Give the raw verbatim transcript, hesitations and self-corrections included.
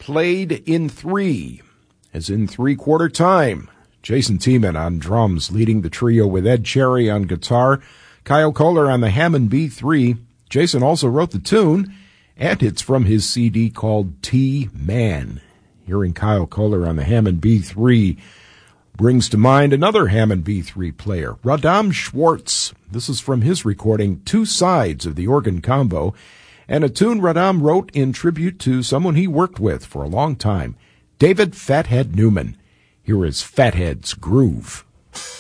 played in three, as in three-quarter time. Jason Tiemann on drums, leading the trio with Ed Cherry on guitar, Kyle Kohler on the Hammond B three. Jason also wrote the tune, and it's from his C D called T-Man. Hearing Kyle Kohler on the Hammond B three brings to mind another Hammond B three player, Radam Schwartz. This is from his recording, Two Sides of the Organ Combo, and a tune Radam wrote in tribute to someone he worked with for a long time, David Fathead Newman. Here is Fathead's Groove.